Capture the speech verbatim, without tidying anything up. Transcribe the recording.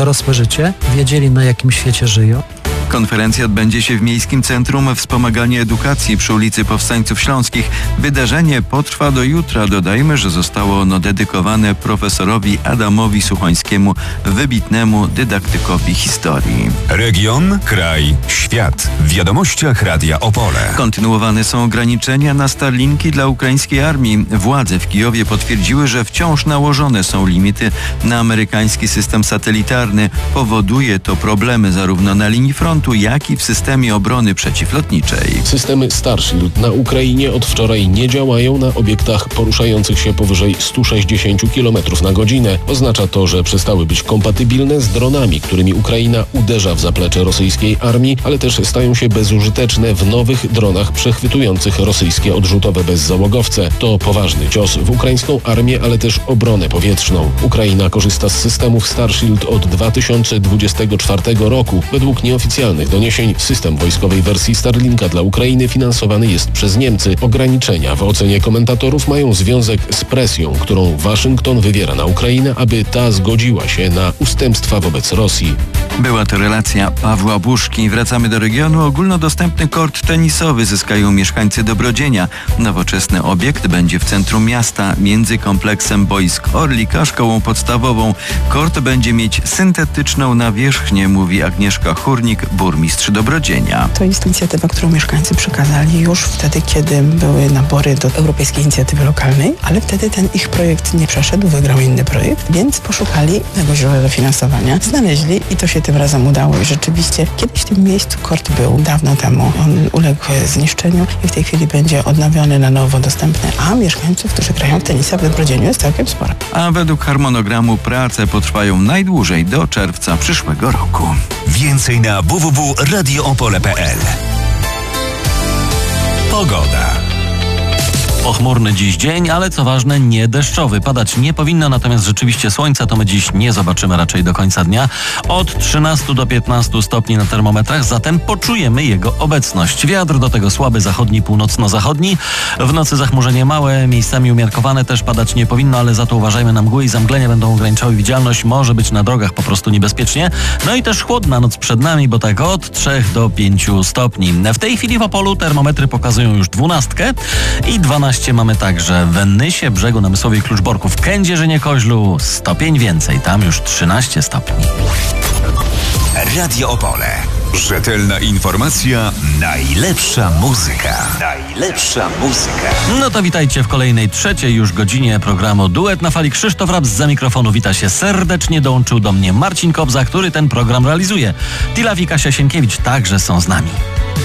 dorosłe życie, wiedzieli, na jakim świecie żyją. Konferencja odbędzie się w Miejskim Centrum Wspomagania Edukacji przy ulicy Powstańców Śląskich. Wydarzenie potrwa do jutra. Dodajmy, że zostało ono dedykowane profesorowi Adamowi Suchońskiemu, wybitnemu dydaktykowi historii. Region, kraj, świat. W wiadomościach Radia Opole. Kontynuowane są ograniczenia na Starlinki dla ukraińskiej armii. Władze w Kijowie potwierdziły, że wciąż nałożone są limity na amerykański system satelitarny. Powoduje to problemy zarówno na linii frontu, jak i w systemie obrony przeciwlotniczej. Systemy Starshield na Ukrainie od wczoraj nie działają na obiektach poruszających się powyżej sto sześćdziesiąt kilometrów na godzinę. Oznacza to, że przestały być kompatybilne z dronami, którymi Ukraina uderza w zaplecze rosyjskiej armii, ale też stają się bezużyteczne w nowych dronach przechwytujących rosyjskie odrzutowe bezzałogowce. To poważny cios w ukraińską armię, ale też obronę powietrzną. Ukraina korzysta z systemów Starshield od dwa tysiące dwudziestego czwartego roku. Według nieoficjalnych doniesień system wojskowej wersji Starlinka dla Ukrainy finansowany jest przez Niemcy. Ograniczenia w ocenie komentatorów mają związek z presją, którą Waszyngton wywiera na Ukrainę, aby ta zgodziła się na ustępstwa wobec Rosji. Była to relacja Pawła Buszki. Wracamy do regionu. Ogólnodostępny kort tenisowy zyskają mieszkańcy Dobrodzienia. Nowoczesny obiekt będzie w centrum miasta, między kompleksem boisk Orlik a szkołą podstawową. Kort będzie mieć syntetyczną nawierzchnię, mówi Agnieszka Hurnik, burmistrz Dobrodzienia. To jest inicjatywa, którą mieszkańcy przekazali już wtedy, kiedy były nabory do Europejskiej Inicjatywy Lokalnej, ale wtedy ten ich projekt nie przeszedł, wygrał inny projekt, więc poszukali tego źródła dofinansowania, znaleźli i to się tym razem udało. I rzeczywiście kiedyś w tym miejscu kort był dawno temu. On uległ zniszczeniu i w tej chwili będzie odnowiony, na nowo dostępny, a mieszkańców, którzy grają w tenisa w Dobrodzieniu, jest całkiem sporo. A według harmonogramu prace potrwają najdłużej do czerwca przyszłego roku. Więcej na w w w kropka radio opole kropka p l. Pogoda. Pochmurny dziś dzień, ale co ważne, nie deszczowy. Padać nie powinno, natomiast rzeczywiście słońca to my dziś nie zobaczymy raczej do końca dnia. Od trzynastu do piętnastu stopni na termometrach, zatem poczujemy jego obecność. Wiatr do tego słaby zachodni, północno-zachodni. W nocy zachmurzenie małe, miejscami umiarkowane, też padać nie powinno, ale za to uważajmy na mgły i zamglenia będą ograniczały widzialność. Może być na drogach po prostu niebezpiecznie. No i też chłodna noc przed nami, bo tak od trzech do pięciu stopni. W tej chwili w Opolu termometry pokazują już dwunastkę i dwanaście mamy także w Ennysie, Brzegu Namysłowej, Kluczborku, w Kędzierzynie Koźlu stopień więcej, tam już trzynaście stopni. Radio Opole. Rzetelna informacja, najlepsza muzyka. Najlepsza muzyka. No to witajcie w kolejnej, trzeciej już godzinie programu Duet na Fali. Krzysztof Raps za mikrofonu wita się serdecznie. Dołączył do mnie Marcin Kobza, który ten program realizuje. Tilaw i Kasia Sienkiewicz także są z nami.